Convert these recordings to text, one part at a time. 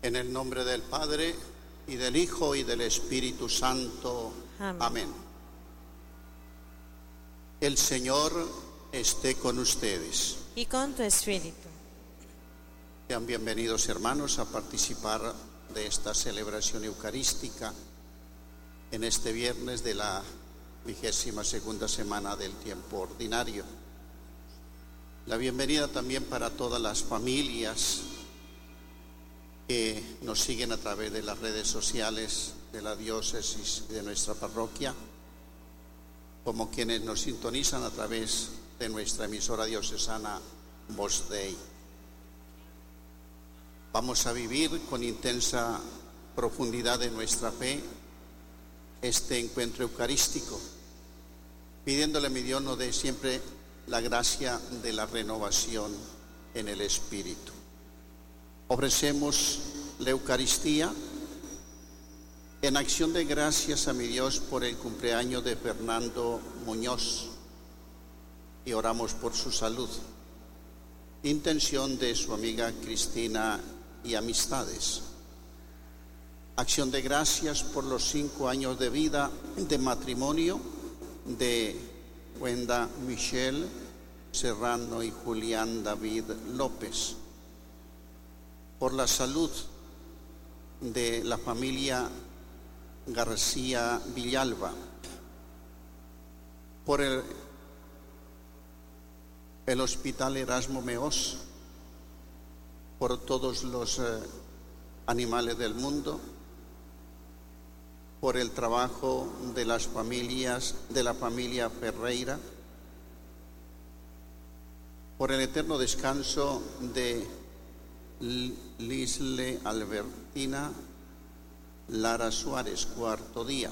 En el nombre del Padre, y del Hijo, y del Espíritu Santo. Amén. Amén. El Señor esté con ustedes. Y con tu espíritu. Sean bienvenidos, hermanos, a participar de esta celebración eucarística en este viernes de la 22ª semana del tiempo ordinario. La bienvenida también para todas las familias que nos siguen a través de las redes sociales de la diócesis y de nuestra parroquia, como quienes nos sintonizan a través de nuestra emisora diocesana Voz Dei. Vamos a vivir con intensa profundidad de nuestra fe este encuentro eucarístico, pidiéndole a mi Dios nos dé siempre la gracia de la renovación en el Espíritu. Ofrecemos la Eucaristía en acción de gracias a mi Dios por el cumpleaños de Fernando Muñoz y oramos por su salud. Intención de su amiga Cristina y amistades. Acción de gracias por los 5 años de vida de matrimonio de Wenda Michelle Serrano y Julián David López. Por la salud de la familia García Villalba, por el Hospital Erasmo Meós, por todos los animales del mundo, por el trabajo de las familias, de la familia Ferreira, por el eterno descanso de Lisle Albertina Lara Suárez, 4º día.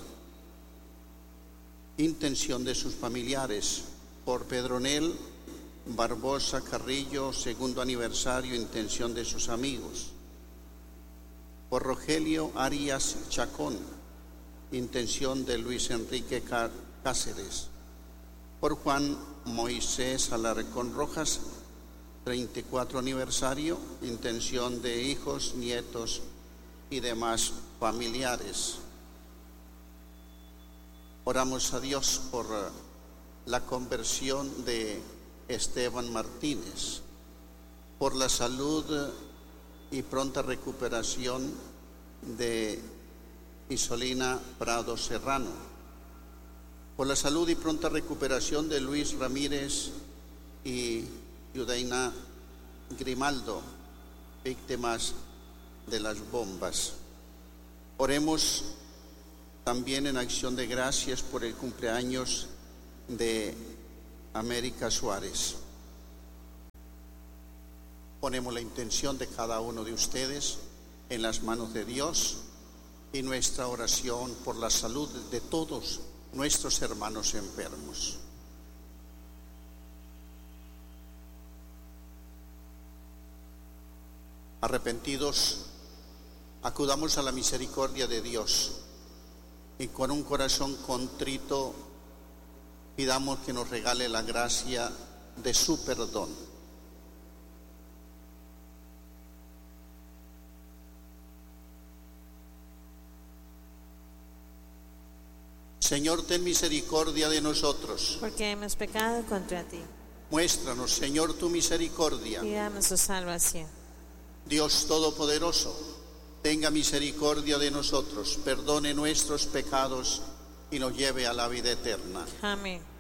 Intención de sus familiares, por Pedronel Barbosa Carrillo, 2º aniversario, intención de sus amigos. Por Rogelio Arias Chacón, intención de Luis Enrique Cáceres. Por Juan Moisés Alarcón Rojas, 34 aniversario, intención de hijos, nietos y demás familiares. Oramos a Dios por la conversión de Esteban Martínez, por la salud y pronta recuperación de Isolina Prado Serrano, por la salud y pronta recuperación de Luis Ramírez y Yudaina Grimaldo, víctimas de las bombas. Oremos también en acción de gracias por el cumpleaños de América Suárez. Ponemos la intención de cada uno de ustedes en las manos de Dios y nuestra oración por la salud de todos nuestros hermanos enfermos. Arrepentidos, acudamos a la misericordia de Dios y con un corazón contrito pidamos que nos regale la gracia de su perdón. Señor, ten misericordia de nosotros. Porque hemos pecado contra ti. Muéstranos, Señor, tu misericordia. Y dame su salvación. Dios Todopoderoso, tenga misericordia de nosotros, perdone nuestros pecados y nos lleve a la vida eterna. Amén.